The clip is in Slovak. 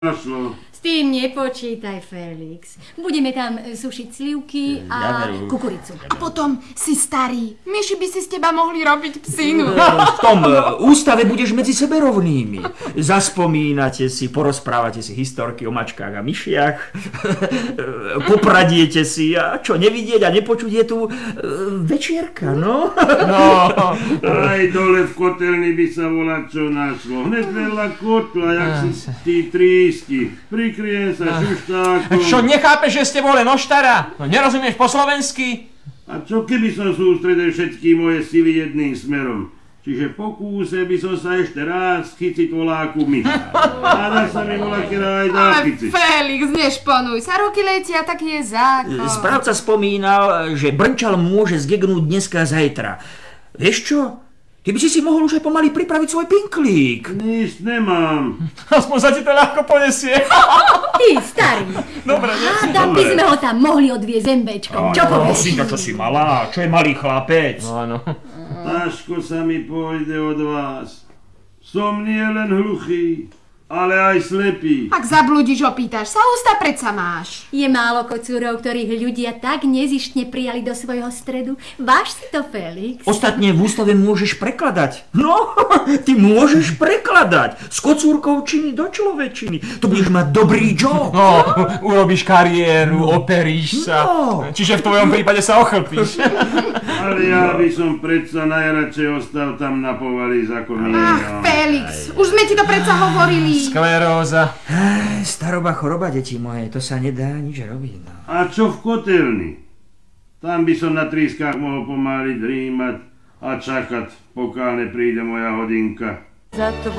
našlo. S tým nepočítaj, Felix. Budeme tam sušiť slivky a kukuricu. A potom si starý. Myši by si z teba mohli robiť psinu. V tom ústave budeš medzi sebe rovnými. Zaspomínate si, porozprávate si historky o mačkách a myšiach. Popradiete si a čo nevidieť a nepočuť je tu večierka, no? Aj dole v kotelni by sa volať čo našlo. Hned vedľa kotla, jak si tí trísti. Prikryje sa šuštákom. Čo, nechápeš, že ste vole noštara? No nerozumieš po slovensky? A čo keby som sústredil všetky moje sily jedným smerom? Čiže po kúse by som sa ešte raz chyciť voláku myša. Háda sa mi volákera aj dá chyciť. Felix, nešponuj sa, roky letia, tak je zákon. Správca spomínal, že brnčal môže zgegnúť dneska a zajtra. Vieš čo? Ty by si mohol už aj pomaly pripraviť svoj pinklík. Nič nemám. Aspoň sa ti to ľahko ponesie. Ty, starý. Dobre, Hádam by sme ho tam mohli odviezť zembečkom. Čo povieš? Prosím, čo si malá? Čo je malý chlapec? Áno. Ťažko sa mi pôjde od vás. Som nie len hluchý, ale aj slepý. Ak zabludíš, opýtaš sa, ústa predsa máš. Je málo kocúrov, ktorých ľudia tak nezištne prijali do svojho stredu. Váž si to, Felix. Ostatne v ústave môžeš prekladať. No, ty môžeš prekladať. Z kocúrkovčiny do človečiny. To budeš mať dobrý job. No, urobíš kariéru, operíš sa. No. Čiže v tvojom prípade sa ochlpíš. Ale ja by som predsa najradšej ostal tam na povali za komínom. Ach, Felix, už sme ti to predsa hovorili. Skleróza. Staroba choroba, deti moje, to sa nedá nič robiť. No. A čo v kotelni? Tam by som na trískach mohol pomáliť drímať a čakať, pokiaľ nepríde moja hodinka. Za